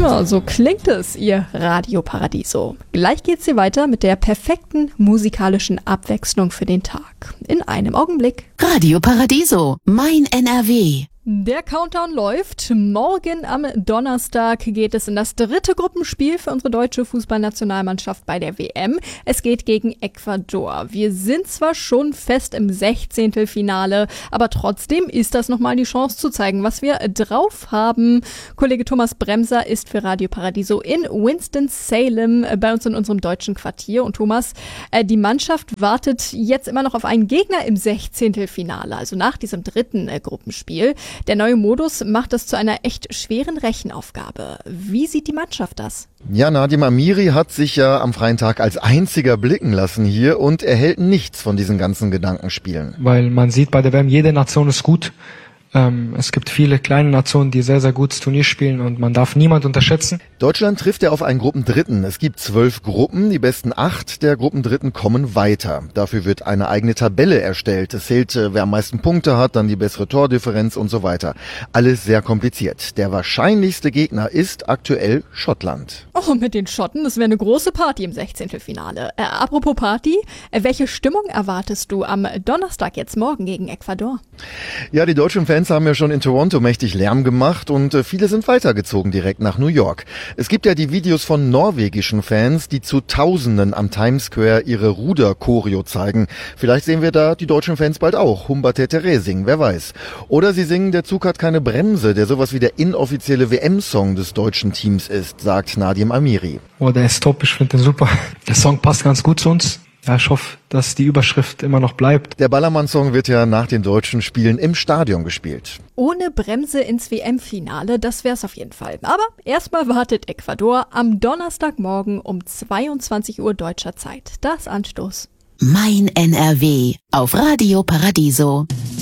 Ja, so klingt es, ihr Radio Paradiso. Gleich geht's hier weiter mit der perfekten musikalischen Abwechslung für den Tag. In einem Augenblick. Radio Paradiso, mein NRW. Der Countdown läuft. Morgen am Donnerstag geht es in das dritte Gruppenspiel für unsere deutsche Fußballnationalmannschaft bei der WM. Es geht gegen Ecuador. Wir sind zwar schon fest im 16. Finale, aber trotzdem ist das nochmal die Chance zu zeigen, was wir drauf haben. Kollege Thomas Bremser ist für Radio Paradiso in Winston-Salem bei uns in unserem deutschen Quartier. Und Thomas, die Mannschaft wartet jetzt immer noch auf einen Gegner im 16. Finale, also nach diesem dritten Gruppenspiel. Der neue Modus macht es zu einer echt schweren Rechenaufgabe. Wie sieht die Mannschaft das? Ja, Nadim Amiri hat sich ja am freien Tag als einziger blicken lassen hier und er hält nichts von diesen ganzen Gedankenspielen. Weil man sieht bei der WM, jede Nation ist gut. Es gibt viele kleine Nationen, die sehr, sehr gutes Turnier spielen und man darf niemand unterschätzen. Deutschland trifft ja auf einen Gruppendritten. Es gibt 12 Gruppen, die besten 8 der Gruppendritten kommen weiter. Dafür wird eine eigene Tabelle erstellt. Es zählt, wer am meisten Punkte hat, dann die bessere Tordifferenz und so weiter. Alles sehr kompliziert. Der wahrscheinlichste Gegner ist aktuell Schottland. Oh, mit den Schotten, das wäre eine große Party im 16. Finale. Apropos Party, welche Stimmung erwartest du am Donnerstag jetzt morgen gegen Ecuador? Ja, die deutschen Fans haben ja schon in Toronto mächtig Lärm gemacht und viele sind weitergezogen direkt nach New York. Es gibt ja die Videos von norwegischen Fans, die zu Tausenden am Times Square ihre Ruder-Choreo zeigen. Vielleicht sehen wir da die deutschen Fans bald auch Humba-Tetere singen, wer weiß. Oder sie singen Der Zug hat keine Bremse, der sowas wie der inoffizielle WM-Song des deutschen Teams ist, sagt Nadim Amiri. Oh, der ist top, ich finde den super. Der Song passt ganz gut zu uns. Ja, ich hoffe, dass die Überschrift immer noch bleibt. Der Ballermann-Song wird ja nach den deutschen Spielen im Stadion gespielt. Ohne Bremse ins WM-Finale, das wär's auf jeden Fall. Aber erstmal wartet Ecuador am Donnerstagmorgen um 22 Uhr deutscher Zeit. Das Anstoß. Mein NRW auf Radio Paradiso.